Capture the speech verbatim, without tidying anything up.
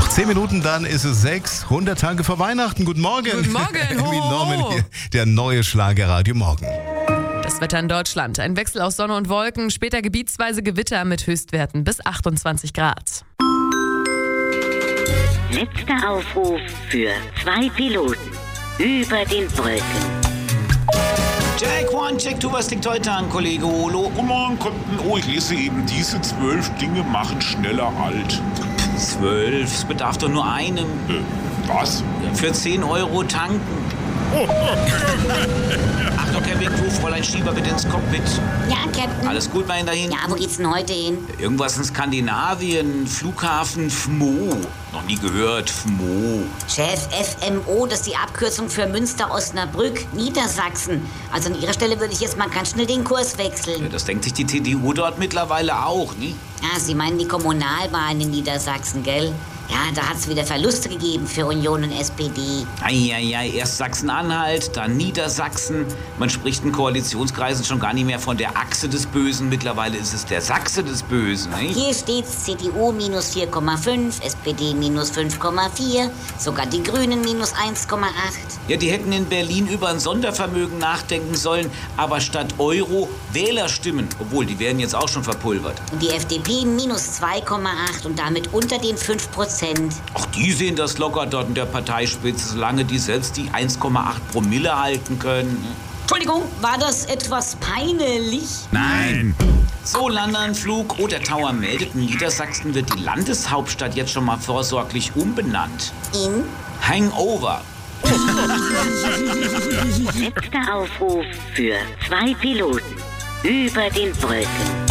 Noch zehn Minuten, dann ist es sechs. hundert Tage vor Weihnachten. Guten Morgen. Guten Morgen. Ho, Emmy ho, Norman ho. hier, der neue Schlagerradio Morgen. Das Wetter in Deutschland. Ein Wechsel aus Sonne und Wolken, später gebietsweise Gewitter mit Höchstwerten bis achtundzwanzig Grad. Letzter Aufruf für zwei Piloten über den Wolken. Jack One, Jack Two, was liegt heute an, Kollege Olo? Guten Morgen, Captain. Oh, ich lese eben, diese zwölf Dinge machen schneller alt. Zwölf, es bedarf doch nur einem. Äh, was? Für zehn Euro tanken. Achtung, Herr Wegwurf, Fräulein Schieber, bitte ins Cockpit. Ja, Captain. Alles gut bei Ihnen dahin? Ja, wo geht's denn heute hin? Irgendwas in Skandinavien, Flughafen F M O. Noch nie gehört, F M O. Chef, F M O, das ist die Abkürzung für Münster-Osnabrück, Niedersachsen. Also an Ihrer Stelle würde ich jetzt mal ganz schnell den Kurs wechseln. Ja, das denkt sich die T D U dort mittlerweile auch, ne? Ah, Sie meinen die Kommunalwahlen in Niedersachsen, gell? Ja, da hat's wieder Verluste gegeben für Union und S P D. Eieiei, erst Sachsen-Anhalt, dann Niedersachsen. Man spricht in Koalitionskreisen schon gar nicht mehr von der Achse des Bösen. Mittlerweile ist es der Sachse des Bösen, nicht? Hier steht's C D U minus vier Komma fünf, S P D minus fünf Komma vier, sogar die Grünen minus eins Komma acht. Ja, die hätten in Berlin über ein Sondervermögen nachdenken sollen, aber statt Euro Wählerstimmen. Obwohl, die werden jetzt auch schon verpulvert. Und die F D P minus zwei Komma acht und damit unter den fünf Prozent. Ach, die sehen das locker dort in der Parteispitze, solange die selbst die eins Komma acht Promille halten können. Entschuldigung, war das etwas peinlich? Nein! So, Landeanflug. Oh, der Tower meldet, in Niedersachsen wird die Landeshauptstadt jetzt schon mal vorsorglich umbenannt. In? Hangover. Letzter Aufruf für zwei Piloten über den Wolken.